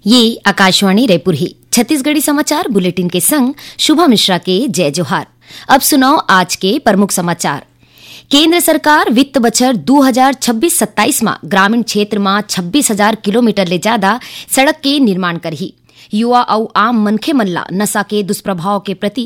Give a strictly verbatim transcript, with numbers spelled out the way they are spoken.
ये आकाशवाणी रायपुर ही छत्तीसगढ़ी समाचार बुलेटिन के संग शुभा मिश्रा के जय जोहार। अब सुनाओ आज के प्रमुख समाचार। केंद्र सरकार वित्त बछर दो हज़ार छब्बीस सत्ताईस में ग्रामीण क्षेत्र में छब्बीस हजार किलोमीटर ले ज्यादा सड़क के निर्माण करही। युवा और आम मनखे मन ला नशा के दुष्प्रभाव के प्रति